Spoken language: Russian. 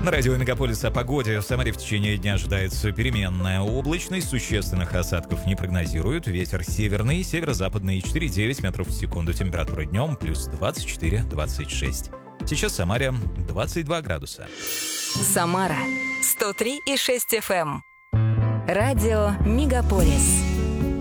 На радио Мегаполис о погоде. В Самаре в течение дня ожидается переменная облачность. Существенных осадков не прогнозируют. Ветер северный, северо-западный 4,9 метров в секунду. Температура днем плюс 24-26. Сейчас в Самаре 22 градуса. Самара 103,6 FM. Радио Мегаполис.